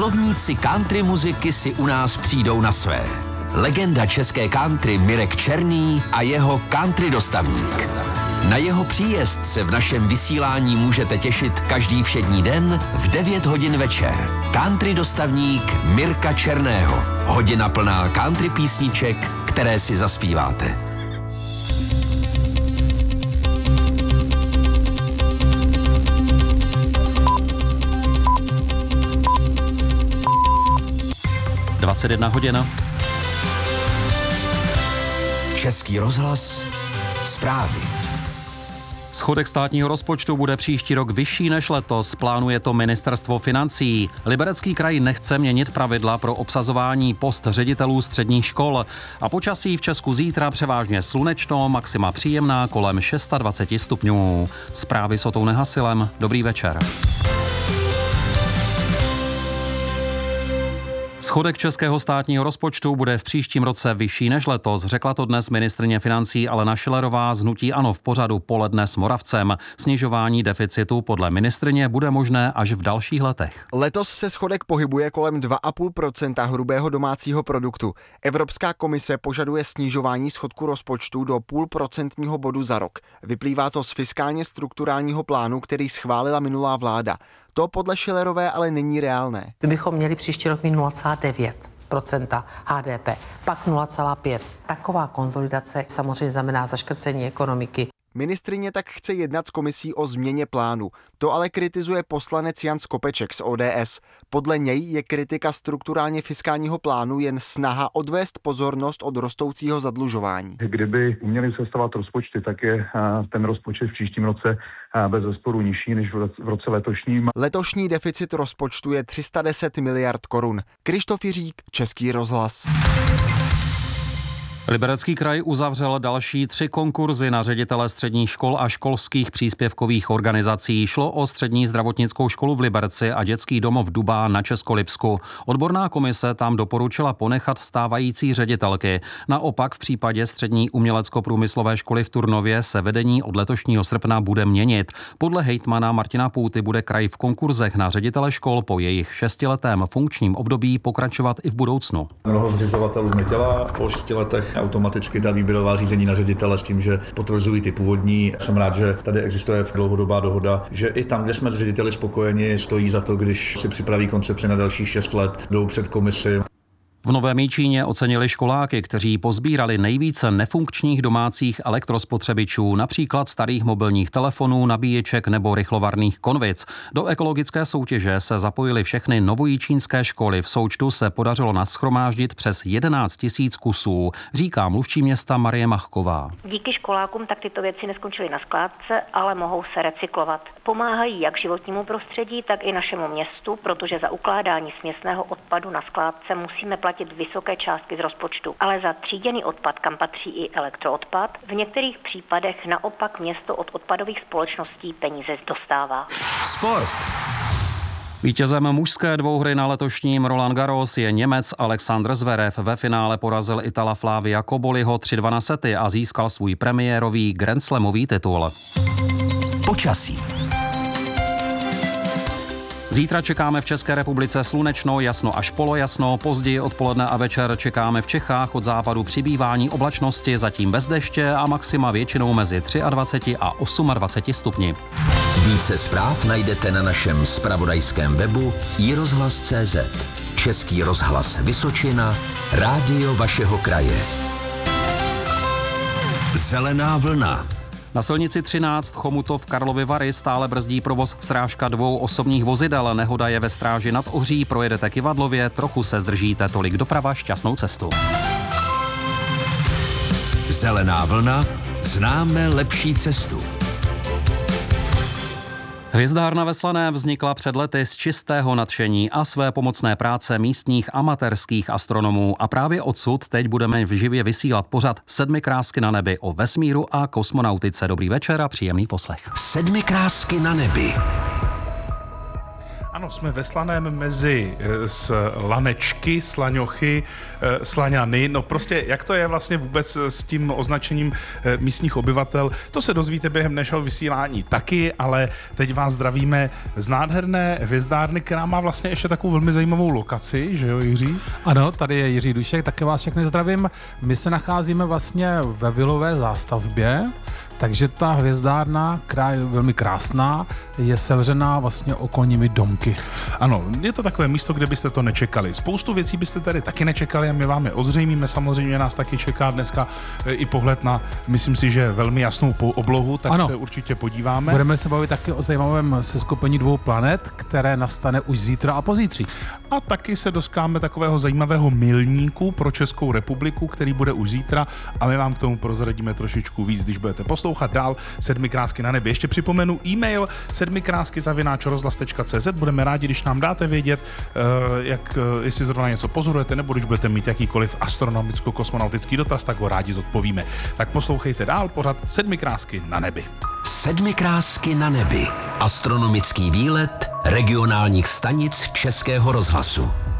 Milovníci country muziky si u nás přijdou na své. Legenda české country Mirek Černý a jeho country dostavník. Na jeho příjezd se v našem vysílání můžete těšit každý všední den v 9 hodin večer. Country dostavník Mirka Černého. Hodina plná country písniček, které si zaspíváte. hodina. Český rozhlas, zprávy. Schodek státního rozpočtu bude příští rok vyšší než letos, plánuje to ministerstvo financí. Liberecký kraj nechce měnit pravidla pro obsazování post ředitelů středních škol. A počasí v Česku zítra převážně slunečno, maxima příjemná kolem 26 stupňů. Zprávy s Otou Nehasilem. Dobrý večer. Schodek českého státního rozpočtu bude v příštím roce vyšší než letos, řekla to dnes ministryně financí Alena Schillerová z hnutí ANO v pořadu Poledne s Moravcem. Snižování deficitu podle ministryně bude možné až v dalších letech. Letos se schodek pohybuje kolem 2,5% hrubého domácího produktu. Evropská komise požaduje snižování schodku rozpočtu do 0,5% bodu za rok. Vyplývá to z fiskálně strukturálního plánu, který schválila minulá vláda. To podle Schillerové ale není reálné. My bychom měli příští rok mít 0,9% HDP, pak 0,5%. Taková konsolidace samozřejmě znamená zaškrcení ekonomiky. Ministryně tak chce jednat s komisí o změně plánu. To ale kritizuje poslanec Jan Skopeček z ODS. Podle něj je kritika strukturálně fiskálního plánu jen snaha odvést pozornost od rostoucího zadlužování. Kdyby uměli sestavovat rozpočty, tak je ten rozpočet v příštím roce bezesporu nižší než v roce letošním. Letošní deficit rozpočtu je 310 miliard korun. Krištof Jiřík, Český rozhlas. Liberecký kraj uzavřel další 3 konkurzy na ředitele středních škol a školských příspěvkových organizací. Šlo o střední zdravotnickou školu v Liberci a dětský domov Dubá na Českolipsku. Odborná komise tam doporučila ponechat stávající ředitelky. Naopak v případě střední umělecko-průmyslové školy v Turnově se vedení od letošního srpna bude měnit. Podle hejtmana Martina Půty bude kraj v konkurzech na ředitele škol po jejich 6letém funkčním období pokračovat i v budoucnu. Mnoho zřizovatelů nedělá po 6 letech automaticky ta výběrová řízení na ředitele s tím, že potvrzují ty původní. Jsem rád, že tady existuje dlouhodobá dohoda, že i tam, kde jsme s řediteli spokojeni, stojí za to, když si připraví koncepci na dalších 6 let, jdou před komisi. V Novém Jičíně ocenili školáky, kteří pozbírali nejvíce nefunkčních domácích elektrospotřebičů, například starých mobilních telefonů, nabíječek nebo rychlovarných konvic. Do ekologické soutěže se zapojily všechny novojičínské školy. V součtu se podařilo nashromáždit přes 11 000 kusů, říká mluvčí města Marie Machková. Díky školákům tak tyto věci neskončily na skládce, ale mohou se recyklovat. Pomáhají jak životnímu prostředí, tak i našemu městu, protože za ukládání směsného odpadu na skládce musíme platit vysoké částky z rozpočtu. Ale za tříděný odpad, kam patří i elektroodpad, v některých případech naopak město od odpadových společností peníze dostává. Sport. Vítězem mužské dvouhry na letošním Roland Garros je Němec Alexander Zverev. Ve finále porazil Itala Flavia Koboliho 3-2 na sety a získal svůj premiérový grandslamový titul. Počasí. Zítra čekáme v České republice slunečno, jasno až polojasno, později odpoledne a večer čekáme v Čechách od západu přibývání oblačnosti, zatím bez deště a maxima většinou mezi 23 a 28 stupni. Více zpráv najdete na našem zpravodajském webu iRozhlas.cz. Český rozhlas Vysočina, rádio vašeho kraje. Zelená vlna. Na silnici 13 Chomutov Karlovy Vary stále brzdí provoz srážka 2 osobních vozidel. Nehoda je ve Stráži nad Ohří, projedete Kyvadlově, trochu se zdržíte, tolik doprava, šťastnou cestu. Zelená vlna, známe lepší cestu. Hvězdárna ve Slaném vznikla před lety z čistého nadšení a své pomocné práce místních amatérských astronomů. A právě odsud teď budeme živě vysílat pořad 7 krásky na nebi o vesmíru a kosmonautice. Dobrý večer a příjemný poslech. 7 krásky na nebi. Ano, jsme ve Slaném mezi Slanečky, Slaňochy, Slaňany. No prostě, jak to je vlastně vůbec s tím označením místních obyvatel, to se dozvíte během dnešního vysílání taky, ale teď vás zdravíme z nádherné hvězdárny, která má vlastně ještě takovou velmi zajímavou lokaci, že jo, Jiří? Ano, tady je Jiří Dušek, také vás všechny zdravím. My se nacházíme vlastně ve vilové zástavbě, takže ta hvězdárna, která je velmi krásná, je sevřená vlastně okolními domky. Ano, je to takové místo, kde byste to nečekali. Spoustu věcí byste tady taky nečekali a my vám je ozřejmíme. Samozřejmě nás taky čeká dneska i pohled na, myslím si, že velmi jasnou oblohu, tak ano, se určitě podíváme. Budeme se bavit taky o zajímavém seskupení 2 planet, které nastane už zítra a pozítří. A taky se doskáme takového zajímavého milníku pro Českou republiku, který bude už zítra a my vám k tomu prozradíme trošičku víc, když budete poslouchat dál Sedmi krásky na nebi. Ještě připomenu e-mail sedmikrásky@rozhlas.cz. Budeme rádi, když nám dáte vědět, jestli zrovna něco pozorujete, nebo když budete mít jakýkoliv astronomicko-kosmonautický dotaz, tak ho rádi zodpovíme. Tak poslouchejte dál pořad Sedmi krásky na nebi. Sedmi krásky na nebi. Astronomický výlet regionálních stanic Českého rozhlasu.